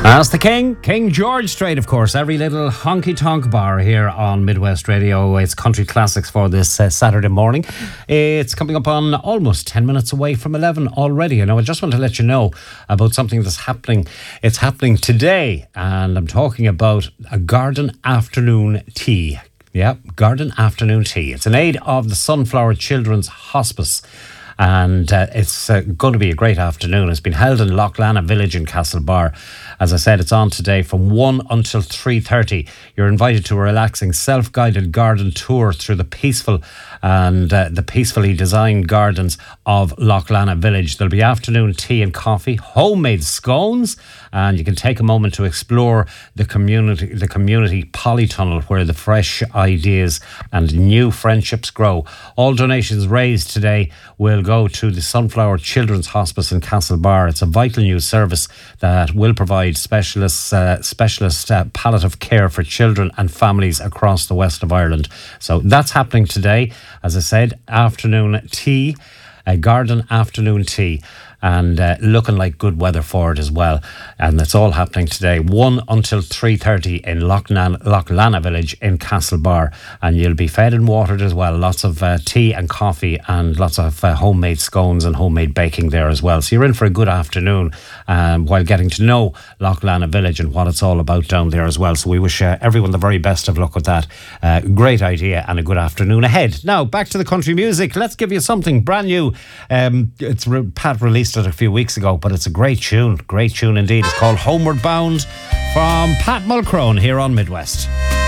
That's the King George Strait, of course. Every little honky-tonk bar here on Midwest Radio. It's country classics for this Saturday morning. It's coming up on almost 10 minutes away from 11 already. And I just want to let you know about something that's happening. It's happening today, and I'm talking about a garden afternoon tea. Yeah, garden afternoon tea. It's in aid of the Sunflower Children's Hospice. And it's going to be a great afternoon. It's been held in Loughlana Village in Castlebar. As I said, it's on today from 1 until 3:30. You're invited to a relaxing self-guided garden tour through the peaceful and the peacefully designed gardens of Loughlana Village. There'll be afternoon tea and coffee, homemade scones, and you can take a moment to explore the community polytunnel where the fresh ideas and new friendships grow. All donations raised today will go to the Sunflower Children's Hospice in Castlebar. It's a vital new service that will provide specialist palliative care for children and families across the west of Ireland. So that's happening today. As I said, afternoon tea, a garden afternoon tea. And looking like good weather for it as well. And it's all happening today, 1 until 3:30 in Loughlana Village in Castlebar. And you'll be fed and watered as well. Lots of tea and coffee and lots of homemade scones and homemade baking there as well. So you're in for a good afternoon while getting to know Loughlana Village and what it's all about down there as well. So we wish everyone the very best of luck with that. Great idea and a good afternoon ahead. Now, back to the country music. Let's give you something brand new. Pat released it a few weeks ago, but it's a great tune indeed. It's called Homeward Bound from Pat Mulcrone here on Midwest.